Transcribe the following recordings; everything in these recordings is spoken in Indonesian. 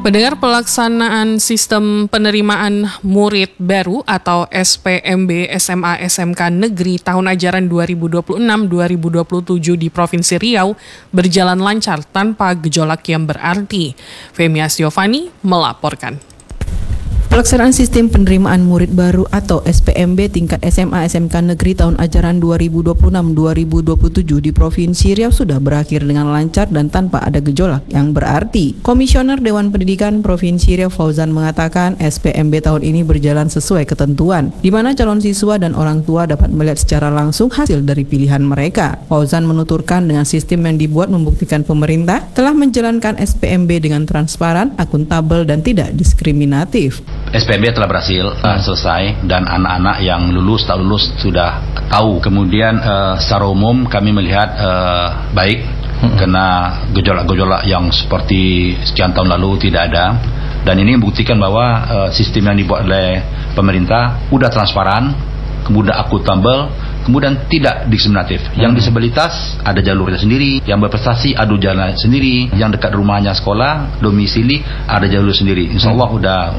Pendengar, pelaksanaan sistem penerimaan murid baru atau SPMB SMA SMK Negeri tahun ajaran 2026-2027 di Provinsi Riau berjalan lancar tanpa gejolak yang berarti. Femi Astiovani melaporkan. Pelaksanaan sistem penerimaan murid baru atau SPMB tingkat SMA SMK Negeri tahun ajaran 2026-2027 di Provinsi Riau sudah berakhir dengan lancar dan tanpa ada gejolak yang berarti. Komisioner Dewan Pendidikan Provinsi Riau Fauzan mengatakan SPMB tahun ini berjalan sesuai ketentuan, di mana calon siswa dan orang tua dapat melihat secara langsung hasil dari pilihan mereka. Fauzan menuturkan dengan sistem yang dibuat membuktikan pemerintah telah menjalankan SPMB dengan transparan, akuntabel, dan tidak diskriminatif. SPMB telah berhasil selesai dan anak-anak yang tak lulus sudah tahu. Kemudian secara umum kami melihat baik karena gejolak-gejolak yang seperti sekian tahun lalu tidak ada, dan ini membuktikan bahwa sistem yang dibuat oleh pemerintah udah transparan, kemudian akuntabel, kemudian tidak diskriminatif. Yang disabilitas ada jalurnya sendiri, yang berprestasi ada jalan sendiri, yang dekat rumahnya sekolah, domisili ada jalur sendiri. Insya Allah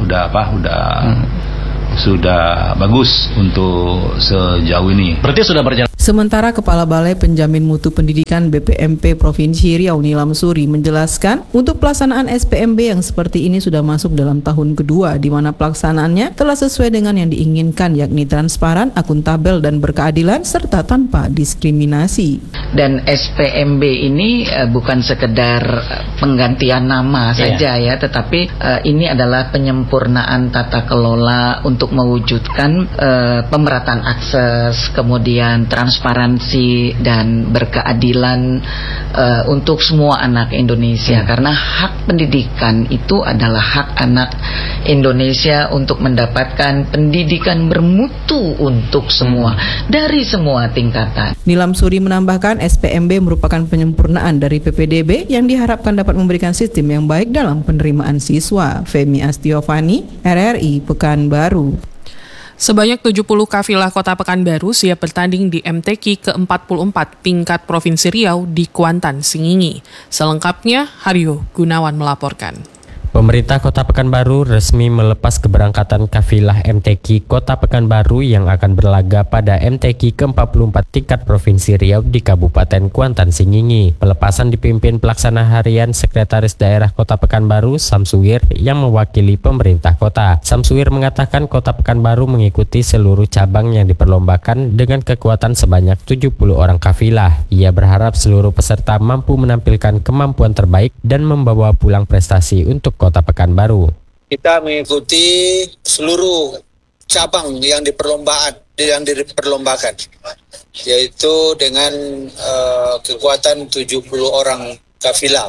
sudah bagus untuk sejauh ini. Berarti sudah berjalan. Sementara Kepala Balai Penjamin Mutu Pendidikan BPMP Provinsi Riau Nilam Suri menjelaskan untuk pelaksanaan SPMB yang seperti ini sudah masuk dalam tahun kedua, di mana pelaksanaannya telah sesuai dengan yang diinginkan, yakni transparan, akuntabel, dan berkeadilan serta tanpa diskriminasi. Dan SPMB ini bukan sekedar penggantian nama saja ya, tetapi ini adalah penyempurnaan tata kelola untuk mewujudkan pemerataan akses, kemudian transparansi dan berkeadilan untuk semua anak Indonesia. Karena hak pendidikan itu adalah hak anak Indonesia untuk mendapatkan pendidikan bermutu untuk semua dari semua tingkatan. Nilam Suri menambahkan SPMB merupakan penyempurnaan dari PPDB yang diharapkan dapat memberikan sistem yang baik dalam penerimaan siswa. Femi Astiovani, RRI Pekanbaru. Sebanyak 70 kafilah Kota Pekanbaru siap bertanding di MTQ ke-44 tingkat Provinsi Riau di Kuantan, Singingi. Selengkapnya, Haryo Gunawan melaporkan. Pemerintah Kota Pekanbaru resmi melepas keberangkatan kafilah MTQ Kota Pekanbaru yang akan berlaga pada MTQ ke-44 tingkat Provinsi Riau di Kabupaten Kuantan, Singingi. Pelepasan dipimpin pelaksana harian Sekretaris Daerah Kota Pekanbaru, Samsuir, yang mewakili pemerintah kota. Samsuir mengatakan Kota Pekanbaru mengikuti seluruh cabang yang diperlombakan dengan kekuatan sebanyak 70 orang kafilah. Ia berharap seluruh peserta mampu menampilkan kemampuan terbaik dan membawa pulang prestasi untuk Kota Pekanbaru. Kita mengikuti seluruh cabang yang diperlombakan, yaitu dengan kekuatan 70 orang kafilah.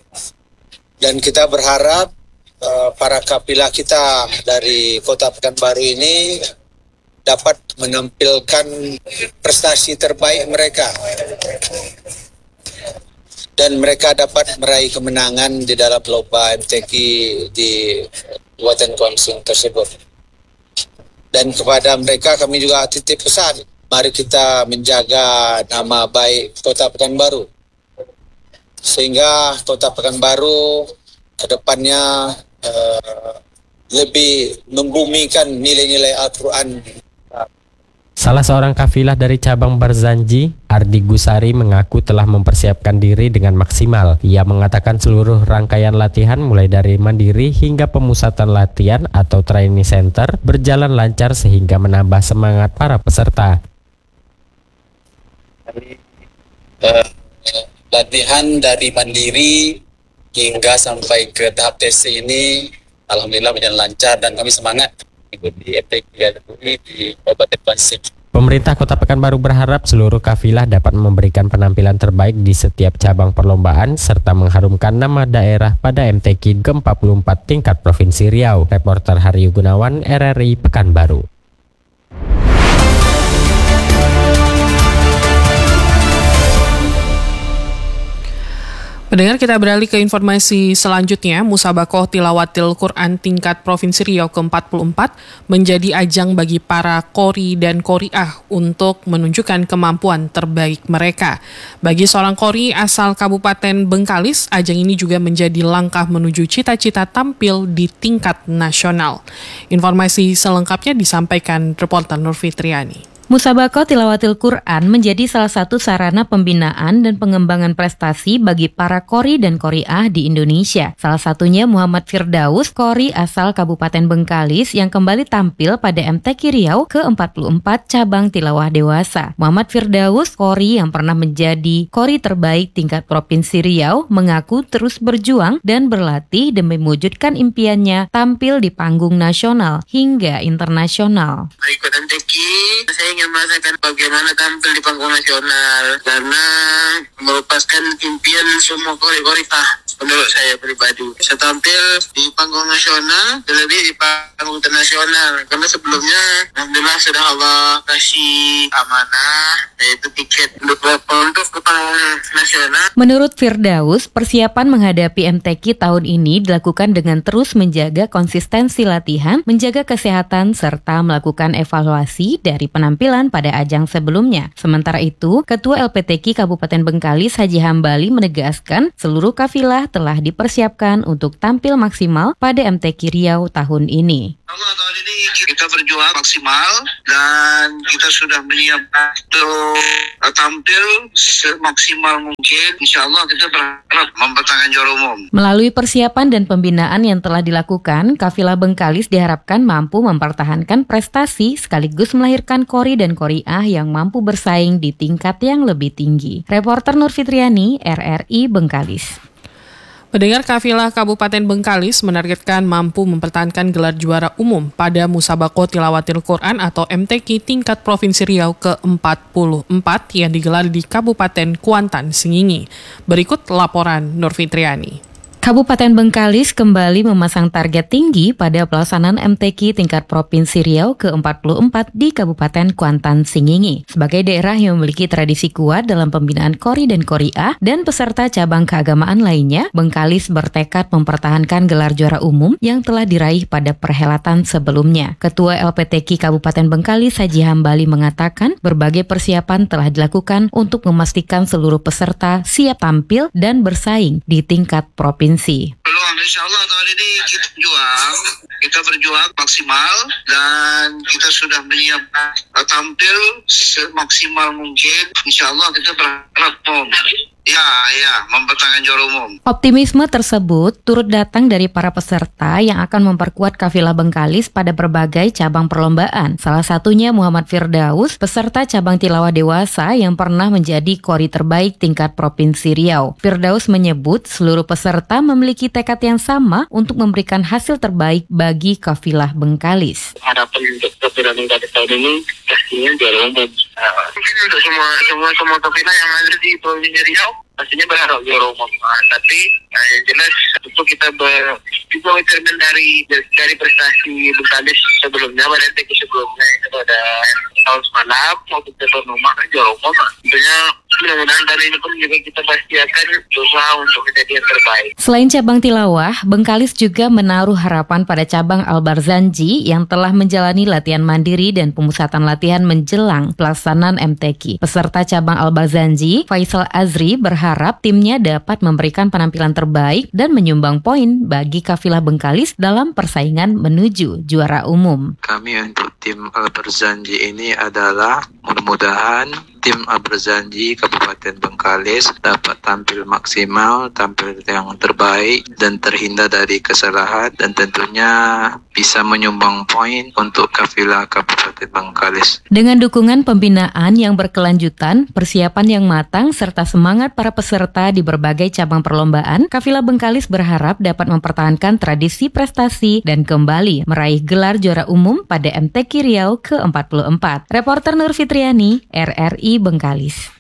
Dan kita berharap para kafilah kita dari Kota Pekanbaru ini dapat menampilkan prestasi terbaik mereka, dan mereka dapat meraih kemenangan di dalam lomba MTQ di Kabupaten Kuantan tersebut. Dan kepada mereka kami juga titip pesan, mari kita menjaga nama baik Kota Pekanbaru, sehingga Kota Pekanbaru ke depannya lebih membumikan nilai-nilai Al-Quran. Salah seorang kafilah dari cabang Barzanji, Ardi Gusari, mengaku telah mempersiapkan diri dengan maksimal. Ia mengatakan seluruh rangkaian latihan mulai dari mandiri hingga pemusatan latihan atau training center berjalan lancar sehingga menambah semangat para peserta. Latihan dari mandiri hingga sampai ke tahap TC ini alhamdulillah berjalan lancar dan kami semangat di MTQ di Kabupaten Kuantan. Pemerintah Kota Pekanbaru berharap seluruh kafilah dapat memberikan penampilan terbaik di setiap cabang perlombaan serta mengharumkan nama daerah pada MTQ ke-44 tingkat Provinsi Riau. Reporter Haryo Gunawan, RRI Pekanbaru. Pendengar, kita beralih ke informasi selanjutnya. Musabaqah Tilawatil Quran tingkat Provinsi Riau ke-44 menjadi ajang bagi para qori dan qoriah untuk menunjukkan kemampuan terbaik mereka. Bagi seorang qori asal Kabupaten Bengkalis, ajang ini juga menjadi langkah menuju cita-cita tampil di tingkat nasional. Informasi selengkapnya disampaikan reporter Nur Fitriani. Musabaqah Tilawatil Quran menjadi salah satu sarana pembinaan dan pengembangan prestasi bagi para qori dan qoriah di Indonesia. Salah satunya Muhammad Firdaus, qori asal Kabupaten Bengkalis yang kembali tampil pada MTQ Riau ke-44 cabang tilawah dewasa. Muhammad Firdaus, qori yang pernah menjadi qori terbaik tingkat Provinsi Riau, mengaku terus berjuang dan berlatih demi mewujudkan impiannya tampil di panggung nasional hingga internasional. Ikut MTQ, saya ingin merasakan bagaimana tampil di panggung nasional karena melepaskan impian semua qori-qoriah menurut saya pribadi. Saya tampil di panggung nasional, terlebih di panggung internasional karena sebelumnya alhamdulillah sudah Allah kasih amanah yaitu tiket untuk ke panggung nasional. Menurut Firdaus, persiapan menghadapi MTQ tahun ini dilakukan dengan terus menjaga konsistensi latihan, menjaga kesehatan serta melakukan evaluasi dari penampilan pada ajang sebelumnya. Sementara itu, Ketua LPTQ Kabupaten Bengkalis Haji Hambali menegaskan seluruh kafilah telah dipersiapkan untuk tampil maksimal pada MTQ Riau tahun ini. Tahun ini kita berjuang maksimal dan kita sudah menyiapkan untuk tampil semaksimal mungkin. Insya Allah kita berharap mempertahankan juara umum. Melalui persiapan dan pembinaan yang telah dilakukan, kafilah Bengkalis diharapkan mampu mempertahankan prestasi sekaligus melahirkan qori dan qoriah yang mampu bersaing di tingkat yang lebih tinggi. Reporter Nur Fitriani, RRI Bengkalis. Pendengar, kafilah Kabupaten Bengkalis menargetkan mampu mempertahankan gelar juara umum pada Musabaqah Tilawatil Quran atau MTQ tingkat Provinsi Riau ke-44 yang digelar di Kabupaten Kuantan, Singingi. Berikut laporan Nur Fitriani. Kabupaten Bengkalis kembali memasang target tinggi pada pelaksanaan MTQ tingkat Provinsi Riau ke-44 di Kabupaten Kuantan, Singingi. Sebagai daerah yang memiliki tradisi kuat dalam pembinaan qori dan qoriah dan peserta cabang keagamaan lainnya, Bengkalis bertekad mempertahankan gelar juara umum yang telah diraih pada perhelatan sebelumnya. Ketua LPTQ Kabupaten Bengkalis Haji Hambali mengatakan berbagai persiapan telah dilakukan untuk memastikan seluruh peserta siap tampil dan bersaing di tingkat provinsi. Peluang insya Allah tahun ini kita berjuang maksimal dan kita sudah menyiapkan tampil semaksimal mungkin. Insya Allah kita berharap mempertahankan juara umum. Optimisme tersebut turut datang dari para peserta yang akan memperkuat kafilah Bengkalis pada berbagai cabang perlombaan. Salah satunya Muhammad Firdaus, peserta cabang tilawah dewasa yang pernah menjadi qori terbaik tingkat Provinsi Riau. Firdaus menyebut seluruh peserta memiliki tekad yang sama untuk memberikan hasil terbaik bagi kafilah Bengkalis. Harapan untuk kafilah Bengkalis tahun ini pastinya juara umum. Mungkin untuk semua kafilah yang ada di Provinsi Riau pastinya berharap juara umum. Tapi yang jelas itu kita juga cermin dari prestasi Bengkalis sebelumnya, pada MTQ sebelumnya itu ada tahun semalam maupun tahun rumah juara umum. Tentunya mudah-mudahan tahun ini pun juga kita pasti akan berusaha untuk menjadi yang terbaik. Selain cabang tilawah, Bengkalis juga menaruh harapan pada cabang Al-Barzanji yang telah menjalani latihan mandiri dan pemusatan latihan menjelang pelaksanaan MTQ. Peserta cabang Al-Barzanji, Faisal Azri, berharap timnya dapat memberikan penampilan terbaik dan menyumbang poin bagi kafilah Bengkalis dalam persaingan menuju juara umum. Kami untuk tim Al-Barzanji ini adalah mudah-mudahan tim Al-Barzanji Kabupaten Bengkalis dapat tampil maksimal, tampil yang terbaik dan terhindar dari kesalahan dan tentunya bisa menyumbang poin untuk kafilah Kabupaten Bengkalis. Dengan dukungan pembinaan yang berkelanjutan, persiapan yang matang serta semangat para peserta di berbagai cabang perlombaan, kafilah Bengkalis berharap dapat mempertahankan tradisi prestasi dan kembali meraih gelar juara umum pada MTQ Riau ke-44. Reporter Nur Fitriani, RRI Bengkalis.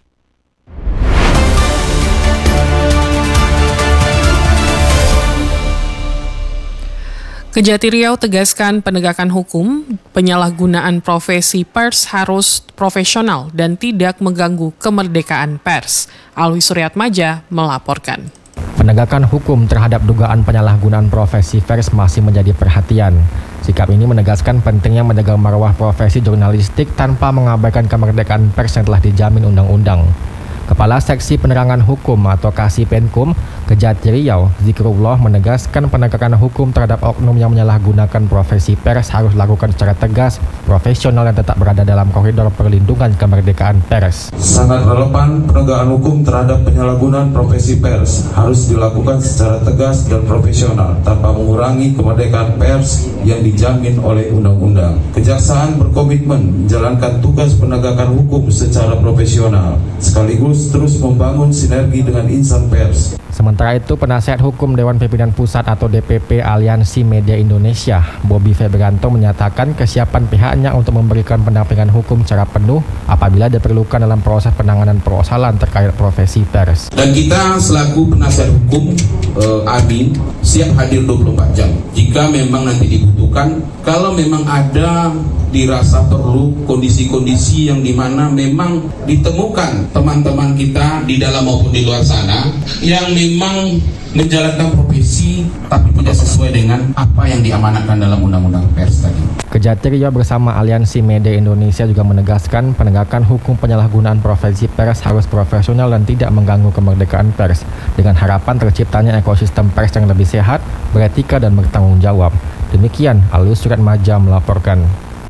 Kejati Riau tegaskan penegakan hukum, penyalahgunaan profesi pers harus profesional dan tidak mengganggu kemerdekaan pers. Alwi Suryatmaja melaporkan. Penegakan hukum terhadap dugaan penyalahgunaan profesi pers masih menjadi perhatian. Sikap ini menegaskan pentingnya menjaga marwah profesi jurnalistik tanpa mengabaikan kemerdekaan pers yang telah dijamin undang-undang. Kepala Seksi Penerangan Hukum atau Kasipenkum Kejati Riau, Zikrullah, menegaskan penegakan hukum terhadap oknum yang menyalahgunakan profesi pers harus dilakukan secara tegas, profesional dan tetap berada dalam koridor perlindungan kemerdekaan pers. Sangat relevan penegakan hukum terhadap penyalahgunaan profesi pers harus dilakukan secara tegas dan profesional tanpa mengurangi kemerdekaan pers yang dijamin oleh undang-undang. Kejaksaan berkomitmen menjalankan tugas penegakan hukum secara profesional, sekaligus terus membangun sinergi dengan insan pers. Sementara itu, Penasihat Hukum Dewan Pimpinan Pusat atau DPP Aliansi Media Indonesia, Bobby Febrianto, menyatakan kesiapan pihaknya untuk memberikan pendampingan hukum secara penuh apabila diperlukan dalam proses penanganan persoalan terkait profesi pers. Dan kita selaku penasihat hukum AMI siap hadir 24 jam jika memang nanti dibutuhkan. Kalau memang ada dirasa perlu kondisi-kondisi yang dimana memang ditemukan teman-teman kita di dalam maupun di luar sana yang memang menjalankan profesi tapi tidak sesuai dengan apa yang diamanatkan dalam undang-undang pers tadi. Kejati Riau bersama Aliansi Media Indonesia juga menegaskan penegakan hukum penyalahgunaan profesi pers harus profesional dan tidak mengganggu kemerdekaan pers, dengan harapan terciptanya ekosistem pers yang lebih sehat, beretika dan bertanggung jawab. Demikian Alus Surat Maja melaporkan.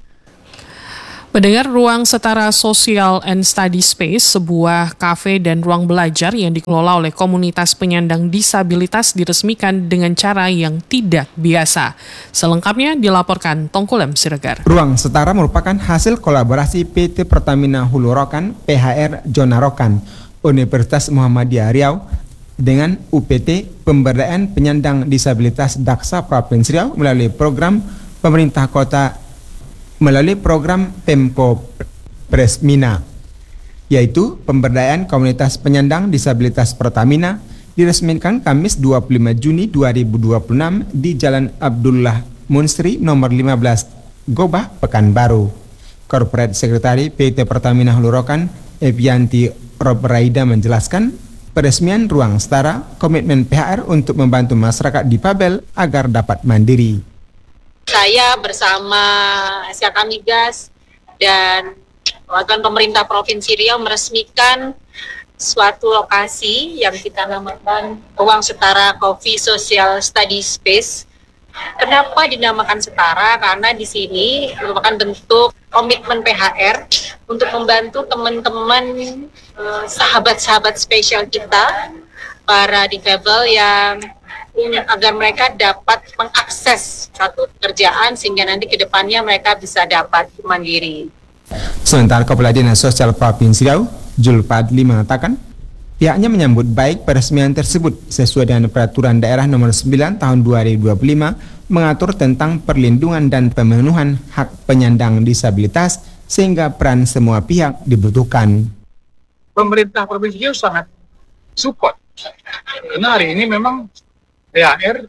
Pendengar, Ruang Setara Social and Study Space, sebuah kafe dan ruang belajar yang dikelola oleh komunitas penyandang disabilitas diresmikan dengan cara yang tidak biasa. Selengkapnya dilaporkan Tongkulem Siregar. Ruang Setara merupakan hasil kolaborasi PT Pertamina Hulu Rokan, PHR Zona Rokan, Universitas Muhammadiyah Riau, dengan UPT Pemberdayaan Penyandang Disabilitas Daksa Provinsi Riau melalui program pemerintah kota melalui program Pemko Presmina, yaitu Pemberdayaan Komunitas Penyandang Disabilitas Pertamina, diresmikan Kamis 25 Juni 2026 di Jalan Abdullah Munsri nomor 15 Gobah, Pekanbaru. Corporate Secretary PT Pertamina Hulu Rokan, Evianti Rob Raida, menjelaskan peresmian Ruang Setara komitmen PHR untuk membantu masyarakat difabel agar dapat mandiri. Saya bersama SKK Migas dan perwakilan pemerintah Provinsi Riau meresmikan suatu lokasi yang kita namakan Ruang Setara Coffee Social Study Space. Kenapa dinamakan Setara? Karena di sini merupakan bentuk komitmen PHR untuk membantu teman-teman sahabat-sahabat spesial kita, para difabel, yang agar mereka dapat mengakses suatu pekerjaan sehingga nanti ke depannya mereka bisa dapat mandiri. Sementara Kepala Dinas Sosial Provinsi Riau, Julfadli, mengatakan pihaknya menyambut baik peresmian tersebut sesuai dengan Peraturan Daerah Nomor 9 Tahun 2025 mengatur tentang perlindungan dan pemenuhan hak penyandang disabilitas sehingga peran semua pihak dibutuhkan. Pemerintah Provinsi Riau sangat support karena hari ini memang PHR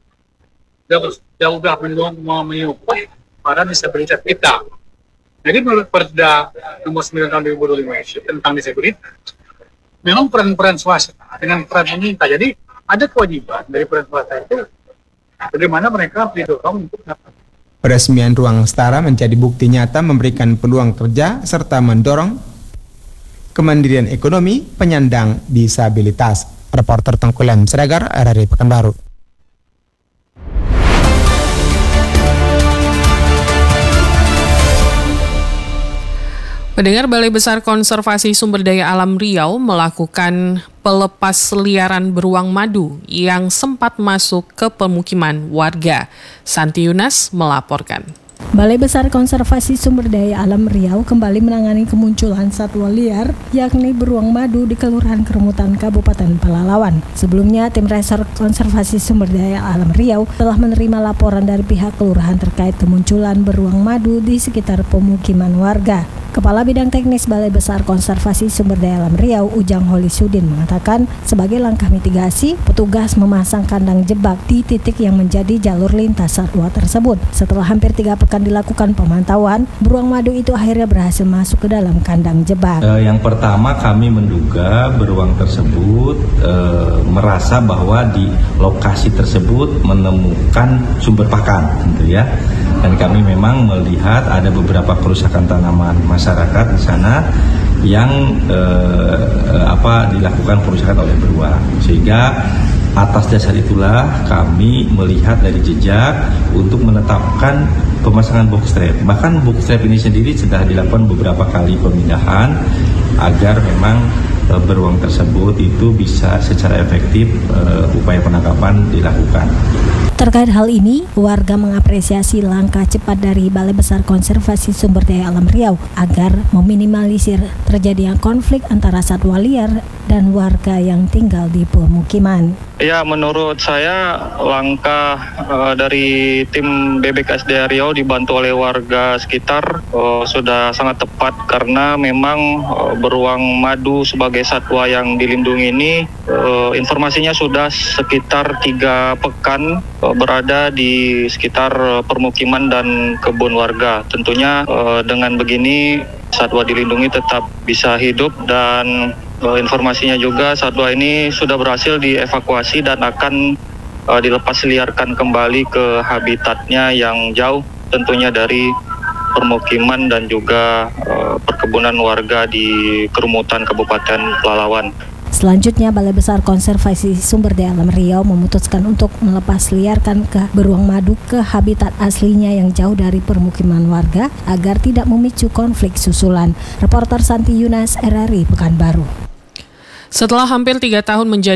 sudah menyupport para disabilitas kita. Jadi menurut Perda Nomor 9 Tahun 2025 tentang disabilitas, memang peran-peran swasta dengan peran pemerintah. Jadi ada kewajiban dari peran swasta itu bagaimana mereka didorong untuk dapat. Peresmian Ruang Setara menjadi bukti nyata memberikan peluang kerja serta mendorong kemandirian ekonomi penyandang disabilitas. Reporter Tengkulem Siregar, RRI Pekanbaru. Pendengar, Balai Besar Konservasi Sumber Daya Alam Riau melakukan pelepas liaran beruang madu yang sempat masuk ke pemukiman warga. Santi Yunas melaporkan. Balai Besar Konservasi Sumber Daya Alam Riau kembali menangani kemunculan satwa liar, yakni beruang madu di Kelurahan Keremutan, Kabupaten Pelalawan. Sebelumnya, Tim Resor Konservasi Sumber Daya Alam Riau telah menerima laporan dari pihak kelurahan terkait kemunculan beruang madu di sekitar pemukiman warga. Kepala Bidang Teknis Balai Besar Konservasi Sumber Daya Alam Riau, Ujang Holisudin, mengatakan sebagai langkah mitigasi, petugas memasang kandang jebak di titik yang menjadi jalur lintas satwa tersebut. Setelah hampir 3 pekan akan dilakukan pemantauan, beruang madu itu akhirnya berhasil masuk ke dalam kandang jebak. Yang pertama, kami menduga beruang tersebut merasa bahwa di lokasi tersebut menemukan sumber pakan, gitu ya. Dan kami memang melihat ada beberapa kerusakan tanaman masyarakat di sana yang dilakukan perusakan oleh beruang, sehingga atas dasar itulah kami melihat dari jejak untuk menetapkan pemasangan box trap. Bahkan box trap ini sendiri sudah dilakukan beberapa kali pemindahan agar memang beruang tersebut itu bisa secara efektif upaya penangkapan dilakukan. Terkait hal ini, warga mengapresiasi langkah cepat dari Balai Besar Konservasi Sumber Daya Alam Riau agar meminimalisir terjadinya konflik antara satwa liar dan warga yang tinggal di pemukiman. Ya, menurut saya langkah dari tim BBKSDA Riau dibantu oleh warga sekitar sudah sangat tepat, karena memang beruang madu sebagai satwa yang dilindungi ini informasinya sudah sekitar 3 pekan berada di sekitar permukiman dan kebun warga. Tentunya dengan begini satwa dilindungi tetap bisa hidup, dan informasinya juga satwa ini sudah berhasil dievakuasi dan akan dilepas liarkan kembali ke habitatnya yang jauh tentunya dari permukiman dan juga perkebunan warga di Kerumutan Kabupaten Pelalawan. Selanjutnya, Balai Besar Konservasi Sumber Daya Alam Riau memutuskan untuk melepas liarkan ke beruang madu ke habitat aslinya yang jauh dari permukiman warga agar tidak memicu konflik susulan. Reporter Santi Yunas, RRI Pekanbaru. Setelah hampir 3 tahun menjadi